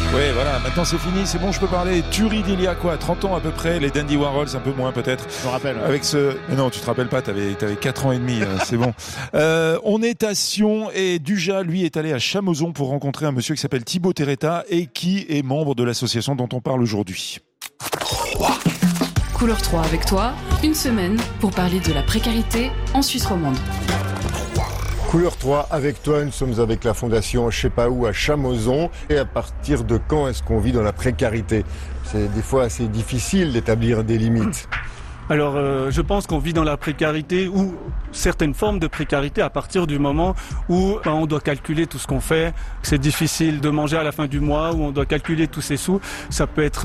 Ouais, voilà, maintenant c'est fini, c'est bon, je peux parler. Tuerie d'il y a quoi, 30 ans à peu près, les Dandy Warhols, un peu moins peut-être. Je me rappelle. Avec ce... Mais non, tu te rappelles pas, t'avais 4 ans et demi, c'est bon. On est à Sion et Duja, lui, est allé à Chamozon pour rencontrer un monsieur qui s'appelle Thibaut Terretta et qui est membre de l'association dont on parle aujourd'hui. Couleur 3 avec toi, une semaine pour parler de la précarité en Suisse romande. Couleur 3 avec toi, nous sommes avec la fondation je sais pas où à Chamozon. Et à partir de quand est-ce qu'on vit dans la précarité ? C'est des fois assez difficile d'établir des limites. Alors je pense qu'on vit dans la précarité ou certaines formes de précarité à partir du moment où on doit calculer tout ce qu'on fait. C'est difficile de manger à la fin du mois, où on doit calculer tous ses sous. Ça peut être